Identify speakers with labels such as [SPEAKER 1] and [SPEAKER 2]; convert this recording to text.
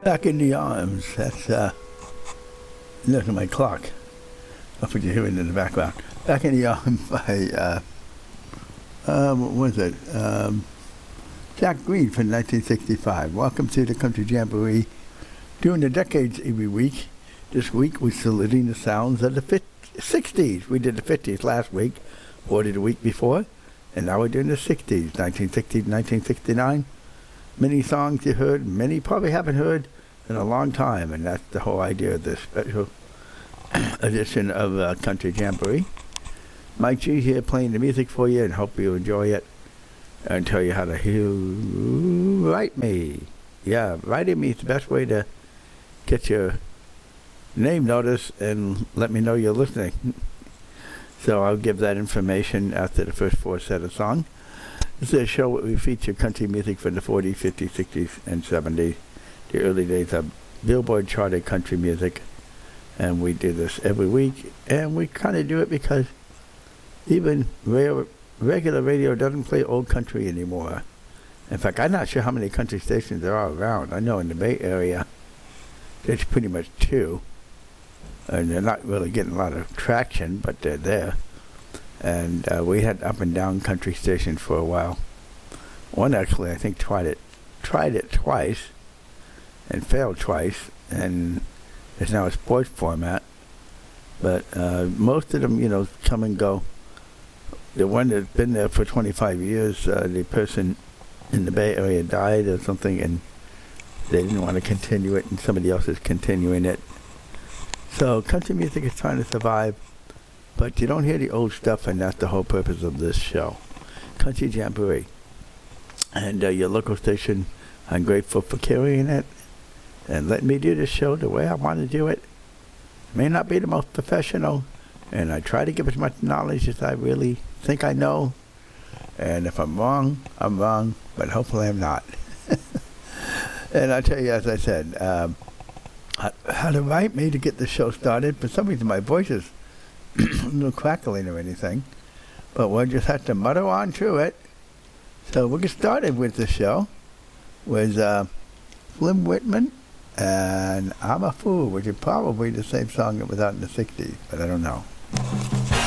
[SPEAKER 1] Back in the arms. That's look at my clock. That's what you're hearing in the background. Back in the arms by what was it? Jack Green from 1965. Welcome to the Country Jamboree. During the decades every week. This week we're saluting the sounds of the 60s. We did the 50s last week, 40 the week before, and now we're doing the 60s, 1960 to 1969. Many songs you heard, many probably haven't heard in a long time, and that's the whole idea of this special edition of Country Jamboree. Mike G here playing the music for you, and hope you enjoy it, and tell you how to write me. Yeah, writing me is the best way to get your name notice and let me know you're listening. So I'll give that information after the first four set of songs. This is a show where we feature country music from the 40s, 50s, 60s, and 70s, the early days of Billboard charted country music. And we do this every week, and we kind of do it because even regular radio doesn't play old country anymore. In fact, I'm not sure how many country stations there are around. I know in the Bay Area, there's pretty much two. And they're not really getting a lot of traction, but they're there. And we had up and down country stations for a while. One actually, I think, tried it twice and failed twice, and it's now a sports format. But most of them, come and go. The one that's been there for 25 years, the person in the Bay Area died or something, and they didn't want to continue it, and somebody else is continuing it. So country music is trying to survive, but you don't hear the old stuff, and that's the whole purpose of this show. Country Jamboree. And your local station, I'm grateful for carrying it and letting me do this show the way I want to do it. May not be the most professional, and I try to give as much knowledge as I really think I know. And if I'm wrong, I'm wrong, but hopefully I'm not. And I tell you, as I said, how to write me to get the show started. For some reason, my voice is a little crackling or anything, but we'll just have to mutter on through it. So we'll get started with the show with Slim Whitman and I'm a Fool, which is probably the same song that was out in the 60s, but I don't know.